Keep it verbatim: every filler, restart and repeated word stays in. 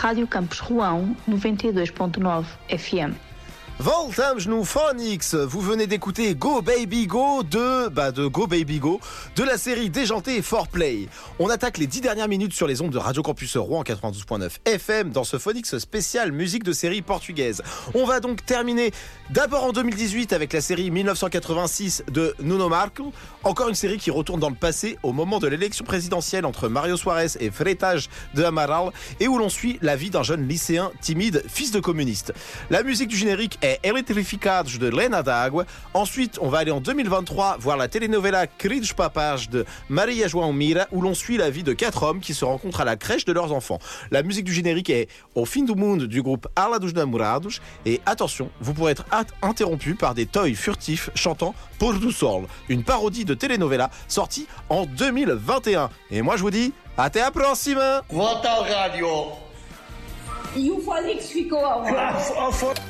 Rádio Campus Roão, noventa e dois ponto nove F M. Voltamos no Phonics. Vous venez d'écouter Go Baby Go de, bah de Go Baby Go de la série Déjanté et four Play. On attaque les dix dernières minutes sur les ondes de Radio Campus Rouen quatre-vingt-douze point neuf F M dans ce Phonics spécial musique de série portugaise. On va donc terminer d'abord en deux mille dix-huit avec la série dix-neuf cent quatre-vingt-six de Nuno Marco. Encore une série qui retourne dans le passé au moment de l'élection présidentielle entre Mario Soares et Freitas de Amaral et où l'on suit la vie d'un jeune lycéen timide, fils de communiste. La musique du générique est Eletrificados de Lena d'Água. Ensuite, on va aller en deux mille vingt-trois voir la telenovela Queridos Papás de Maria João Mira où l'on suit la vie de quatre hommes qui se rencontrent à la crèche de leurs enfants. La musique du générique est Au Fim do Mundo du groupe Ala dos Namorados. Et attention, vous pourrez être interrompu par des toys furtifs chantant Pôr do Sol, une parodie de telenovela sortie en deux mille vingt et un. Et moi je vous dis, até à próxima! Volta ao rádio! E o Phonics ficou ao rádio.